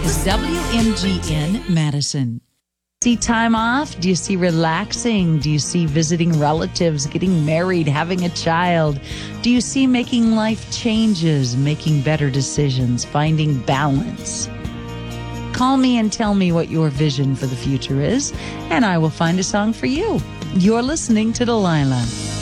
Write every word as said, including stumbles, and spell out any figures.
is W M G N Madison. See time off? Do you see relaxing? Do you see visiting relatives, getting married, having a child? Do you see making life changes, making better decisions, finding balance? Call me and tell me what your vision for the future is, and I will find a song for you. You're listening to Delilah.